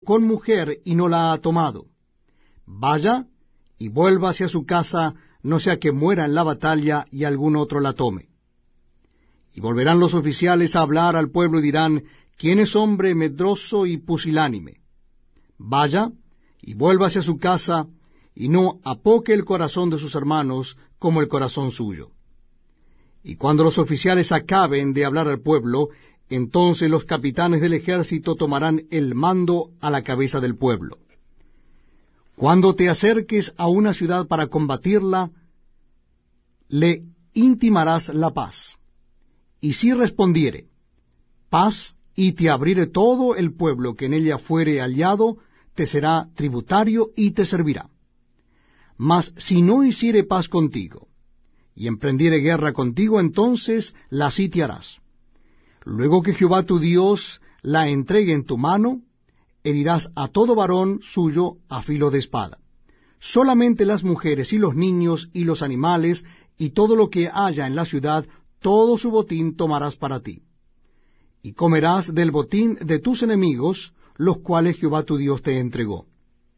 con mujer y no la ha tomado. Vaya y vuélvase a su casa, no sea que muera en la batalla y algún otro la tome. Y volverán los oficiales a hablar al pueblo y dirán, ¿quién es hombre medroso y pusilánime? Vaya y vuélvase a su casa, y no apoque el corazón de sus hermanos como el corazón suyo. Y cuando los oficiales acaben de hablar al pueblo, entonces los capitanes del ejército tomarán el mando a la cabeza del pueblo. Cuando te acerques a una ciudad para combatirla, le intimarás la paz. Y si respondiere, paz, y te abriere todo el pueblo que en ella fuere aliado, te será tributario y te servirá. Mas si no hiciere paz contigo, y emprendiere guerra contigo, entonces la sitiarás. Luego que Jehová tu Dios la entregue en tu mano, herirás a todo varón suyo a filo de espada. Solamente las mujeres y los niños y los animales y todo lo que haya en la ciudad, todo su botín tomarás para ti. Y comerás del botín de tus enemigos, los cuales Jehová tu Dios te entregó.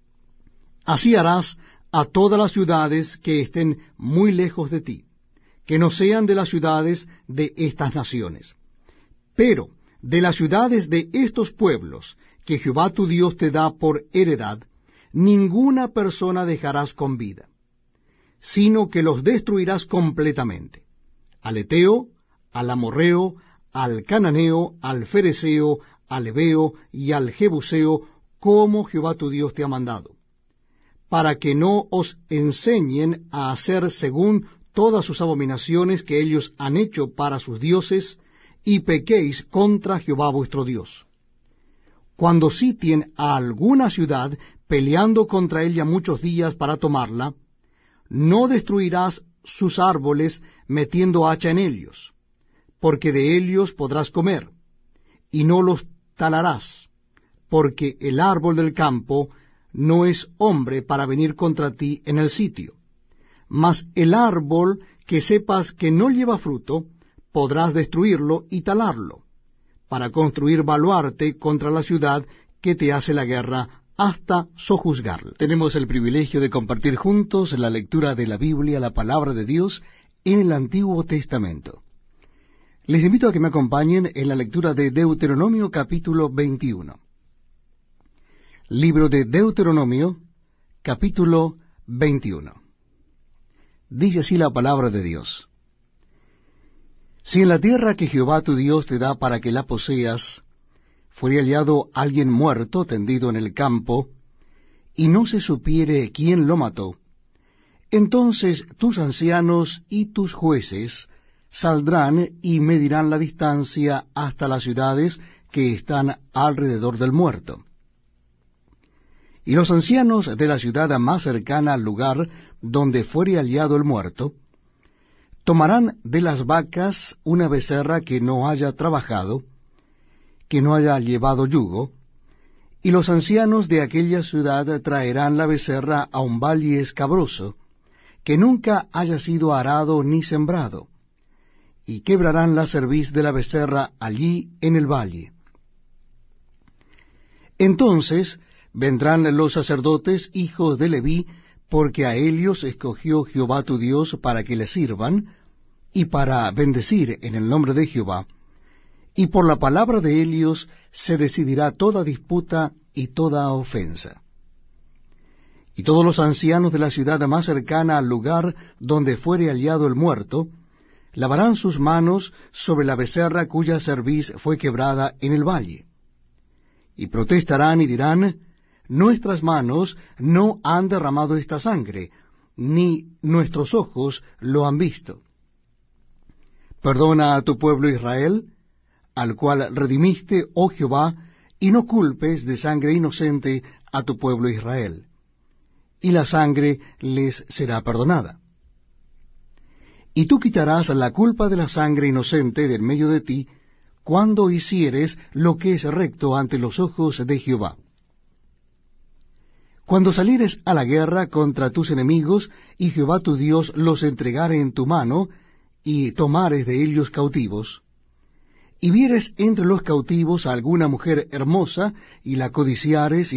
Así harás a todas las ciudades que estén muy lejos de ti, que no sean de las ciudades de estas naciones. Pero de las ciudades de estos pueblos, que Jehová tu Dios te da por heredad, ninguna persona dejarás con vida, sino que los destruirás completamente. Al Eteo, al Amorreo, al Cananeo, al Fereceo, al Heveo y al Jebuseo, como Jehová tu Dios te ha mandado, para que no os enseñen a hacer según todas sus abominaciones que ellos han hecho para sus dioses, y pequéis contra Jehová vuestro Dios. Cuando sitien a alguna ciudad, peleando contra ella muchos días para tomarla, no destruirás sus árboles metiendo hacha en ellos, porque de ellos podrás comer, y no los talarás, porque el árbol del campo no es hombre para venir contra ti en el sitio. Mas el árbol que sepas que no lleva fruto, podrás destruirlo y talarlo, para construir baluarte contra la ciudad que te hace la guerra, hasta sojuzgarla. Tenemos el privilegio de compartir juntos la lectura de la Biblia, la palabra de Dios, en el Antiguo Testamento. Les invito a que me acompañen en la lectura de Deuteronomio capítulo 21. Libro de Deuteronomio, capítulo 21. Dice así la palabra de Dios. Si en la tierra que Jehová tu Dios te da para que la poseas, fuere hallado alguien muerto tendido en el campo, y no se supiere quién lo mató, entonces tus ancianos y tus jueces saldrán y medirán la distancia hasta las ciudades que están alrededor del muerto. Y los ancianos de la ciudad más cercana al lugar donde fuere hallado el muerto, tomarán de las vacas una becerra que no haya trabajado, que no haya llevado yugo, y los ancianos de aquella ciudad traerán la becerra a un valle escabroso, que nunca haya sido arado ni sembrado, y quebrarán la cerviz de la becerra allí en el valle. Entonces vendrán los sacerdotes, hijos de Leví, porque a ellos escogió Jehová tu Dios para que le sirvan, y para bendecir en el nombre de Jehová, y por la palabra de ellos se decidirá toda disputa y toda ofensa. Y todos los ancianos de la ciudad más cercana al lugar donde fuere hallado el muerto, lavarán sus manos sobre la becerra cuya cerviz fue quebrada en el valle, y protestarán y dirán, nuestras manos no han derramado esta sangre, ni nuestros ojos lo han visto. Perdona a tu pueblo Israel, al cual redimiste, oh Jehová, y no culpes de sangre inocente a tu pueblo Israel, y la sangre les será perdonada. Y tú quitarás la culpa de la sangre inocente del medio de ti, cuando hicieres lo que es recto ante los ojos de Jehová. Cuando salieres a la guerra contra tus enemigos, y Jehová tu Dios los entregare en tu mano, y tomares de ellos cautivos, y vieres entre los cautivos a alguna mujer hermosa, y la codiciares,